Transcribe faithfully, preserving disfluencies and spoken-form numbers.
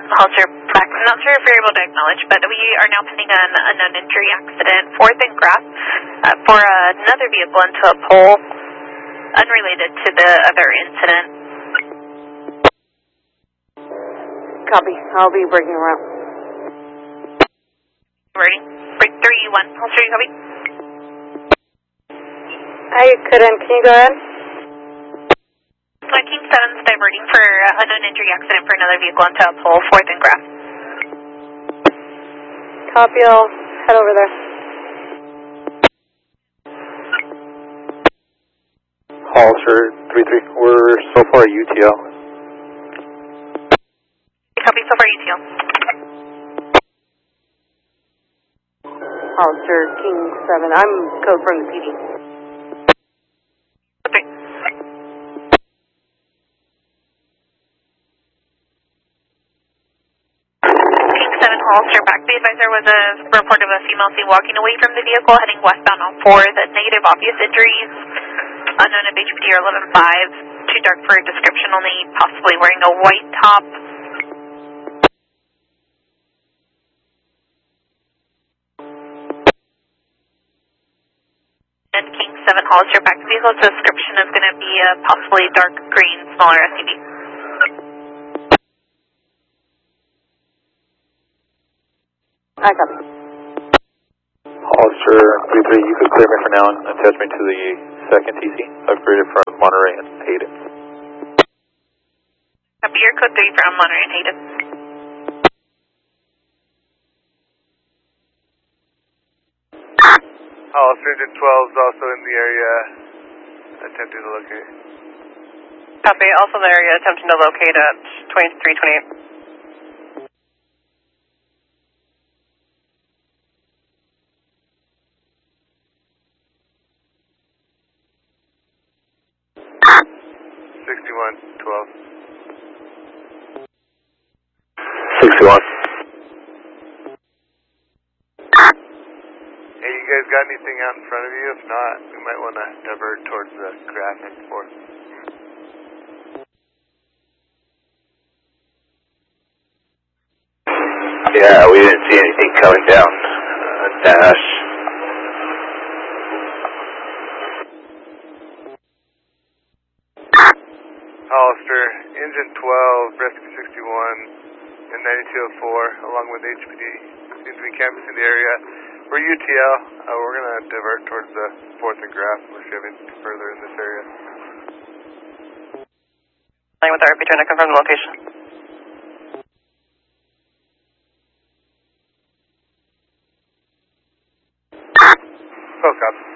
Holster back. I'm not sure if you're able to acknowledge, but we are now pending an unknown injury accident, fourth and Grass, uh, for another vehicle into a pole, unrelated to the other incident. Copy. I'll be breaking around. Ready? Break three, one. Holster, you copy? I couldn't. Can you go ahead? Uh, King seven's diverting for uh, unknown injury accident for another vehicle into a pole, fourth and Grass. Copy. I'll head over there. Holster three three, we're so far U T L. Copy, so far U T L. Holster King seven. I'm code from the P D. Okay. King seven, Holster back. The advisor was a report of a female seen walking away from the vehicle heading westbound on four. The negative obvious injuries, unknown of H P D are eleven five, too dark for description only, possibly wearing a white top. And King seven, Hollister back to vehicle. Description is going to be a possibly dark green, smaller S U V. I copy. Holster three three, you could clear me for now and attach me to the second T C, upgraded from Monterey and Hayden. Copy, your code three from Monterey and Hayden. Hollister engine twelve is also in the area, attempting to locate. Copy. Also in the area, attempting to locate at twenty-three twenty-eight. sixty-one twelve. sixty-one. Hey, you guys got anything out in front of you? If not, we might want to divert towards the Grass and fourth. Yeah, we didn't see anything coming down uh, dash. Hollister, engine twelve, rescue sixty-one, and ninety-two oh four, along with H P D, seems to be canvassing the area. We're U T L, uh, we're going to divert towards the fourth and Grass. We're shiving further in this area. Playing with R P, trying to confirm the location. Close up.